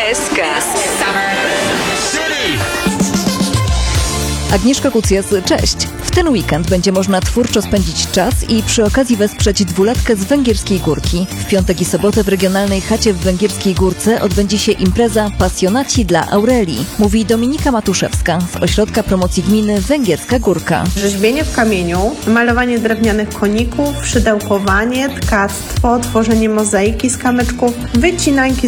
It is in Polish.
SK. Agnieszka Kucjas, cześć! W ten weekend będzie można twórczo spędzić czas i przy okazji wesprzeć dwulatkę z Węgierskiej Górki. W piątek i sobotę w regionalnej chacie w Węgierskiej Górce odbędzie się impreza Pasjonaci dla Aurelii, mówi Dominika Matuszewska z Ośrodka Promocji Gminy Węgierska Górka. Rzeźbienie w kamieniu, malowanie drewnianych koników, szydełkowanie, tkactwo, tworzenie mozaiki z kamyczków, wycinanki